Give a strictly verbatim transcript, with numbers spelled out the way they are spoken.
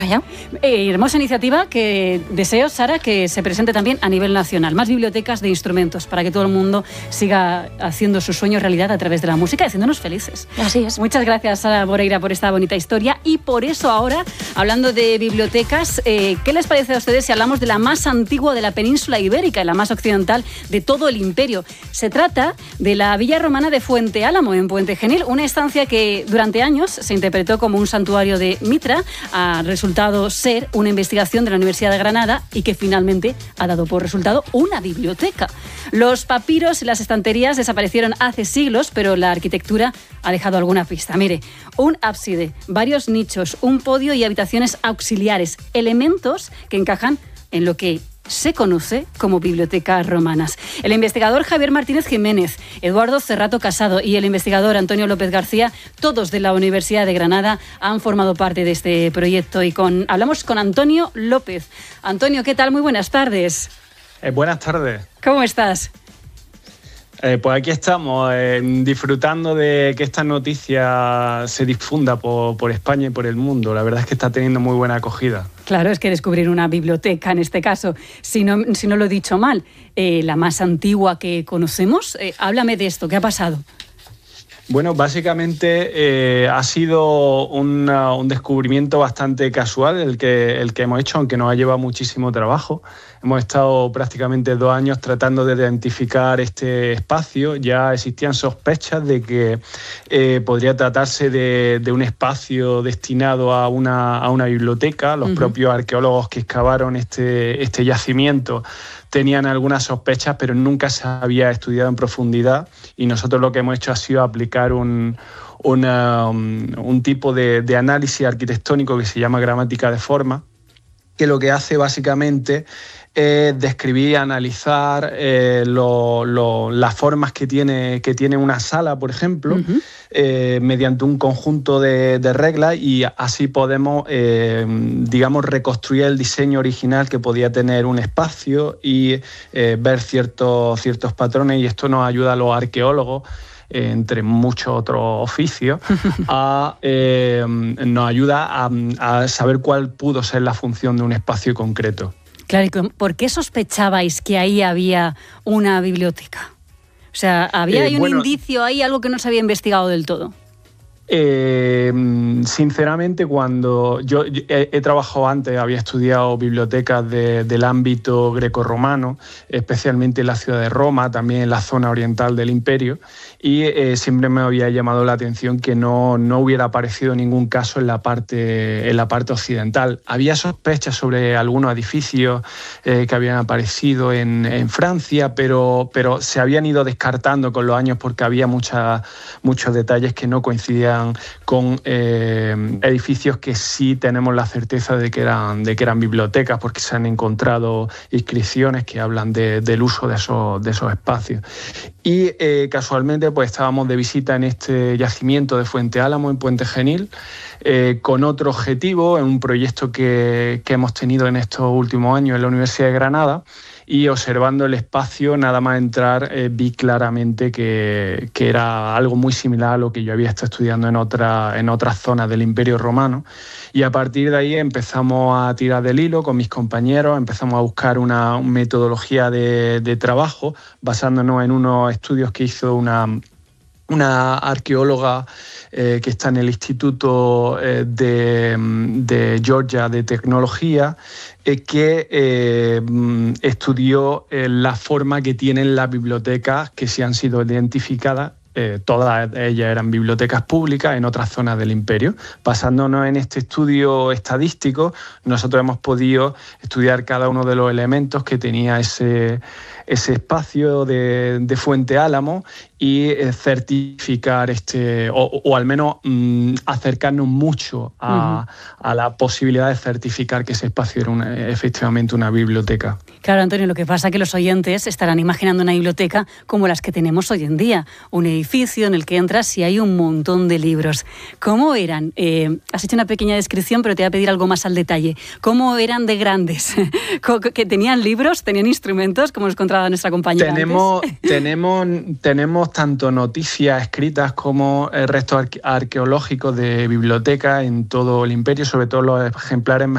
¿Ya? Eh, hermosa iniciativa que deseo, Sara, que se presente también a nivel nacional. Más bibliotecas de instrumentos para que todo el mundo siga haciendo sus sueños realidad a través de la música y haciéndonos felices. Así es. Muchas gracias, Sara Moreira, por esta bonita historia. Y por eso ahora, hablando de bibliotecas, eh, ¿qué les parece a ustedes si hablamos de la más antigua de la península ibérica y la más occidental de todo el imperio? Se trata de la villa romana de Fuente Álamo, en Puente Genil, una estancia que durante años se interpretó como un santuario de Mitra, a resultado ser una investigación de la Universidad de Granada y que finalmente ha dado por resultado una biblioteca. Los papiros y las estanterías desaparecieron hace siglos, pero la arquitectura ha dejado alguna pista. Mire, un ábside, varios nichos, un podio y habitaciones auxiliares, elementos que encajan en lo que se conoce como bibliotecas romanas. El investigador Javier Martínez Jiménez, Eduardo Cerrato Casado y el investigador Antonio López García, todos de la Universidad de Granada, han formado parte de este proyecto. Y con hablamos con Antonio López. Antonio, ¿qué tal? Muy buenas tardes. Eh, buenas tardes. ¿Cómo estás? Eh, pues aquí estamos, eh, disfrutando de que esta noticia se difunda por, por España y por el mundo. La verdad es que está teniendo muy buena acogida. Claro, es que descubrir una biblioteca, en este caso, si no, si no lo he dicho mal, eh, la más antigua que conocemos. Eh, háblame de esto, ¿qué ha pasado? Bueno, básicamente eh, ha sido una, un descubrimiento bastante casual el que, el que hemos hecho, aunque nos ha llevado muchísimo trabajo. Hemos estado prácticamente dos años tratando de identificar este espacio. Ya existían sospechas de que eh, podría tratarse de, de un espacio destinado a una, a una biblioteca. Los uh-huh. propios arqueólogos que excavaron este, este yacimiento tenían algunas sospechas, pero nunca se había estudiado en profundidad, y nosotros lo que hemos hecho ha sido aplicar un, una, un, un tipo de, de análisis arquitectónico que se llama gramática de forma, que lo que hace básicamente es describir, analizar eh, lo, lo, las formas que tiene, que tiene una sala, por ejemplo, uh-huh. eh, mediante un conjunto de, de reglas, y así podemos, eh, digamos, reconstruir el diseño original que podía tener un espacio y eh, ver ciertos, ciertos patrones, y esto nos ayuda a los arqueólogos, eh, entre muchos otros oficios, a, eh, nos ayuda a, a saber cuál pudo ser la función de un espacio concreto. Claro, ¿y por qué sospechabais que ahí había una biblioteca? O sea, ¿había eh, ahí un bueno, indicio ahí, algo que no se había investigado del todo? Eh, sinceramente, cuando yo he, he trabajado antes, había estudiado bibliotecas de, del ámbito grecorromano, especialmente en la ciudad de Roma, también en la zona oriental del imperio, y eh, siempre me había llamado la atención que no, no hubiera aparecido ningún caso en la parte, en la parte occidental. Había sospechas sobre algunos edificios eh, que habían aparecido en, en Francia, pero, pero se habían ido descartando con los años porque había mucha, muchos detalles que no coincidían con eh, edificios que sí tenemos la certeza de que eran, de que eran bibliotecas, porque se han encontrado inscripciones que hablan de, del uso de esos, de esos espacios. Y eh, casualmente pues estábamos de visita en este yacimiento de Fuente Álamo, en Puente Genil, eh, con otro objetivo, en un proyecto que, que hemos tenido en estos últimos años en la Universidad de Granada. Y observando el espacio, nada más entrar, eh, vi claramente que, que era algo muy similar a lo que yo había estado estudiando en, otra, en otras zonas del Imperio Romano. Y a partir de ahí empezamos a tirar del hilo con mis compañeros, empezamos a buscar una, una metodología de, de trabajo, basándonos en unos estudios que hizo una... una arqueóloga eh, que está en el Instituto eh, de, de Georgia de Tecnología, eh, que eh, estudió eh, la forma que tienen las bibliotecas que se han sido identificadas. Eh, todas ellas eran bibliotecas públicas en otras zonas del imperio. Basándonos en este estudio estadístico, nosotros hemos podido estudiar cada uno de los elementos que tenía ese, ese espacio de, de Fuente Álamo y eh, certificar este, o, o al menos mmm, acercarnos mucho a, uh-huh. a la posibilidad de certificar que ese espacio era una, efectivamente una biblioteca. Claro, Antonio, lo que pasa es que los oyentes estarán imaginando una biblioteca como las que tenemos hoy en día, un edificio en el que entras y hay un montón de libros. ¿Cómo eran? Eh, has hecho una pequeña descripción, pero te voy a pedir algo más al detalle. ¿Cómo eran de grandes? ¿Que tenían libros, tenían instrumentos, como nos contaba nuestra compañera tenemos, antes? Tenemos, tenemos tanto noticias escritas como restos arque- arqueológicos de bibliotecas en todo el imperio, sobre todo los ejemplares